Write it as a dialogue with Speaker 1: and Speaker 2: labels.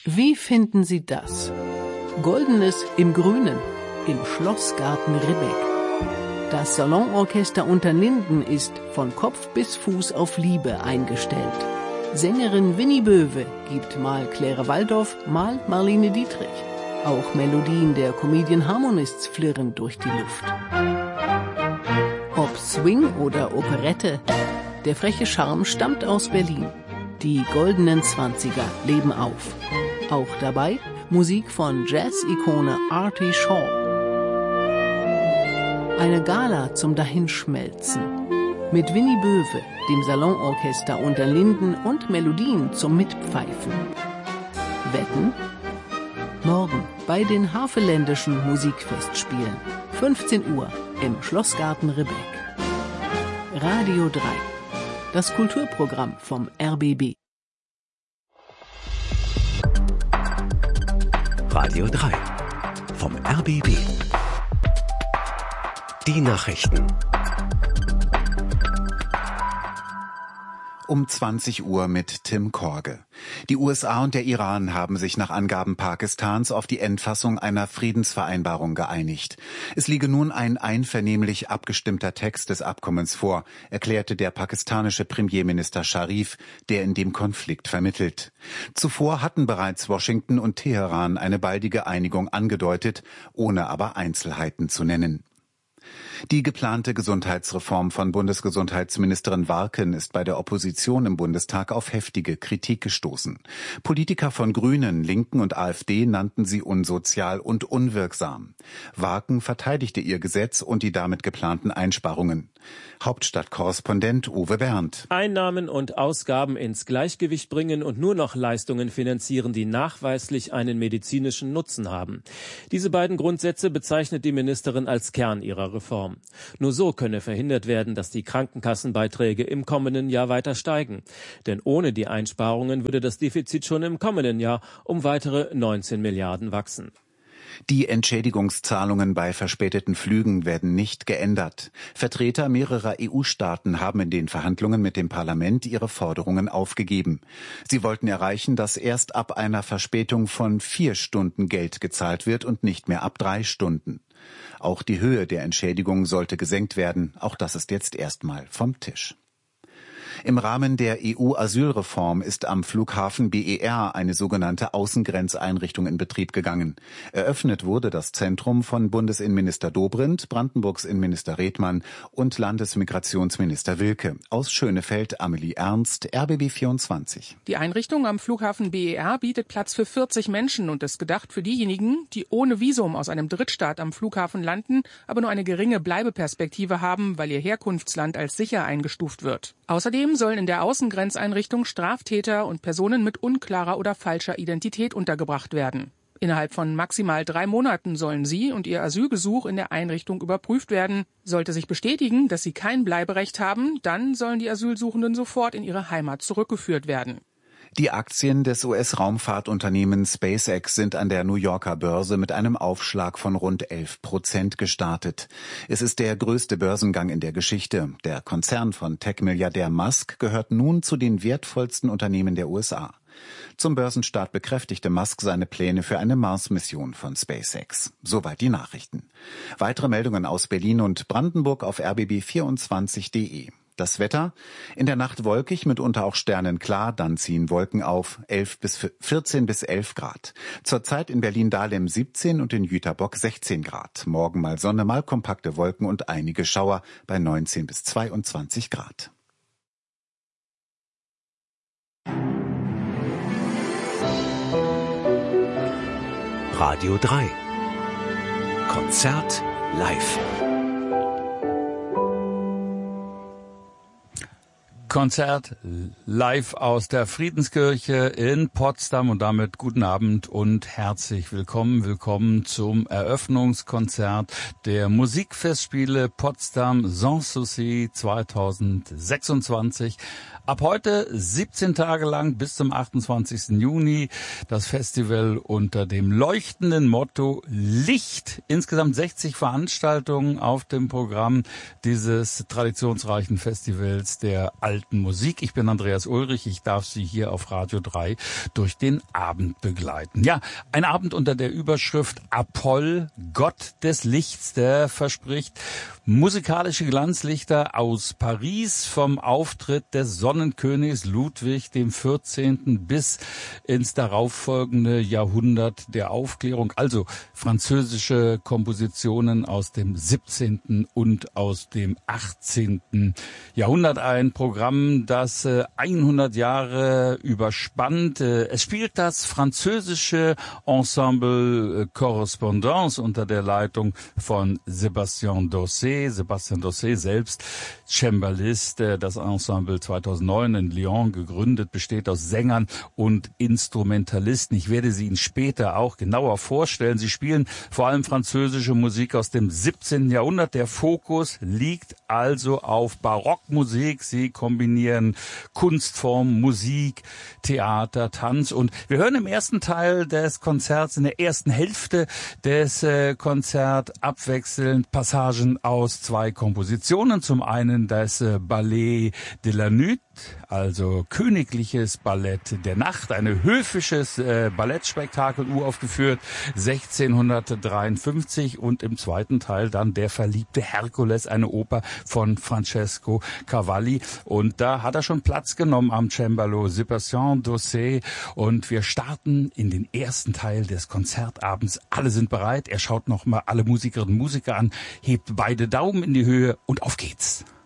Speaker 1: Wie finden Sie das? Goldenes im Grünen, im Schlossgarten Ribbeck. Das Salonorchester Unterlinden ist von Kopf bis Fuß auf Liebe eingestellt. Sängerin Winnie Böwe gibt mal Claire Waldorf, mal Marlene Dietrich. Auch Melodien der Comedian Harmonists flirren durch die Luft. Ob Swing oder Operette, der freche Charme stammt aus Berlin. Die goldenen 20er leben auf. Auch dabei Musik von Jazz-Ikone Artie Shaw. Eine Gala zum Dahinschmelzen. Mit Winnie Böwe, dem Salonorchester Unterlinden und Melodien zum Mitpfeifen. Wetten? Morgen bei den Havelländischen Musikfestspielen. 15 Uhr im Schlossgarten Ribbeck. Radio 3. Das Kulturprogramm vom RBB.
Speaker 2: Radio 3 vom RBB. Die Nachrichten.
Speaker 3: Um 20 Uhr mit Tim Korge. Die USA und der Iran haben sich nach Angaben Pakistans auf die Endfassung einer Friedensvereinbarung geeinigt. Es liege nun ein einvernehmlich abgestimmter Text des Abkommens vor, erklärte der pakistanische Premierminister Sharif, der in dem Konflikt vermittelt. Zuvor hatten bereits Washington und Teheran eine baldige Einigung angedeutet, ohne aber Einzelheiten zu nennen. Die geplante Gesundheitsreform von Bundesgesundheitsministerin Warken ist bei der Opposition im Bundestag auf heftige Kritik gestoßen. Politiker von Grünen, Linken und AfD nannten sie unsozial und unwirksam. Warken verteidigte ihr Gesetz und die damit geplanten Einsparungen. Hauptstadtkorrespondent Uwe Berndt.
Speaker 4: Einnahmen und Ausgaben ins Gleichgewicht bringen und nur noch Leistungen finanzieren, die nachweislich einen medizinischen Nutzen haben. Diese beiden Grundsätze bezeichnet die Ministerin als Kern ihrer Reform. Nur so könne verhindert werden, dass die Krankenkassenbeiträge im kommenden Jahr weiter steigen. Denn ohne die Einsparungen würde das Defizit schon im kommenden Jahr um weitere 19 Milliarden wachsen.
Speaker 3: Die Entschädigungszahlungen bei verspäteten Flügen werden nicht geändert. Vertreter mehrerer EU-Staaten haben in den Verhandlungen mit dem Parlament ihre Forderungen aufgegeben. Sie wollten erreichen, dass erst ab einer Verspätung von 4 Stunden Geld gezahlt wird und nicht mehr ab 3 Stunden. Auch die Höhe der Entschädigung sollte gesenkt werden. Auch das ist jetzt erstmal vom Tisch. Im Rahmen der EU-Asylreform ist am Flughafen BER eine sogenannte Außengrenzeinrichtung in Betrieb gegangen. Eröffnet wurde das Zentrum von Bundesinnenminister Dobrindt, Brandenburgs Innenminister Redmann und Landesmigrationsminister Wilke. Aus Schönefeld Amelie Ernst, RBB 24.
Speaker 5: Die Einrichtung am Flughafen BER bietet Platz für 40 Menschen und ist gedacht für diejenigen, die ohne Visum aus einem Drittstaat am Flughafen landen, aber nur eine geringe Bleibeperspektive haben, weil ihr Herkunftsland als sicher eingestuft wird. Außerdem sollen in der Außengrenzeinrichtung Straftäter und Personen mit unklarer oder falscher Identität untergebracht werden. Innerhalb von maximal 3 Monaten sollen sie und ihr Asylgesuch in der Einrichtung überprüft werden. Sollte sich bestätigen, dass sie kein Bleiberecht haben, dann sollen die Asylsuchenden sofort in ihre Heimat zurückgeführt werden.
Speaker 3: Die Aktien des US-Raumfahrtunternehmens SpaceX sind an der New Yorker Börse mit einem Aufschlag von rund 11% gestartet. Es ist der größte Börsengang in der Geschichte. Der Konzern von Tech-Milliardär Musk gehört nun zu den wertvollsten Unternehmen der USA. Zum Börsenstart bekräftigte Musk seine Pläne für eine Mars-Mission von SpaceX. Soweit die Nachrichten. Weitere Meldungen aus Berlin und Brandenburg auf rbb24.de. Das Wetter: in der Nacht wolkig, mitunter auch sternenklar, dann ziehen Wolken auf, 14 bis 11 Grad. Zurzeit in Berlin-Dahlem 17 und in Jüterbock 16 Grad. Morgen mal Sonne, mal kompakte Wolken und einige Schauer bei 19 bis 22 Grad.
Speaker 2: Radio 3 Konzert live.
Speaker 6: Konzert live aus der Friedenskirche in Potsdam und damit guten Abend und herzlich willkommen zum Eröffnungskonzert der Musikfestspiele Potsdam Sans Souci 2026. Ab heute 17 Tage lang bis zum 28. Juni das Festival unter dem leuchtenden Motto Licht. Insgesamt 60 Veranstaltungen auf dem Programm dieses traditionsreichen Festivals der alten Musik. Ich bin Andreas Ulrich, ich darf Sie hier auf Radio 3 durch den Abend begleiten. Ja, ein Abend unter der Überschrift Apoll, Gott des Lichts, der verspricht musikalische Glanzlichter aus Paris vom Auftritt des Sonnenkönigs Ludwig dem 14. bis ins darauffolgende Jahrhundert der Aufklärung, also französische Kompositionen aus dem 17. und aus dem 18. Jahrhundert. Ein Programm, das 100 Jahre überspannt. Es spielt das französische Ensemble Correspondance unter der Leitung von Sébastien Dossé. Sébastien Dossé selbst Cembalist, das Ensemble 2009 in Lyon gegründet, besteht aus Sängern und Instrumentalisten. Ich werde sie Ihnen später auch genauer vorstellen. Sie spielen vor allem französische Musik aus dem 17. Jahrhundert. Der Fokus liegt also auf Barockmusik. Sie kombinieren Kunstform, Musik, Theater, Tanz. Und wir hören im ersten Teil des Konzerts, in der ersten Hälfte des Konzerts abwechselnd Passagen aus zwei Kompositionen. Zum einen das Ballet de la Nuit, also königliches Ballett der Nacht, ein höfisches Ballettspektakel, uraufgeführt 1653, und im zweiten Teil dann Der verliebte Herkules, eine Oper von Francesco Cavalli, und da hat er schon Platz genommen am Cembalo, Sébastien Dossé, und wir starten in den ersten Teil des Konzertabends. Alle sind bereit, er schaut nochmal alle Musikerinnen und Musiker an, hebt beide Daumen in die Höhe und auf geht's.